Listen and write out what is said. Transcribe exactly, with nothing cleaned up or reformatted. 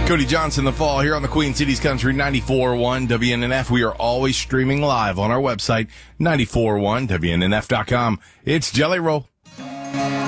Cody Johnson, The Fall, here on the Queen Cities Country ninety-four point one W N N F. We are always streaming live on our website, ninety-four point one W N N F dot com. It's Jelly Roll.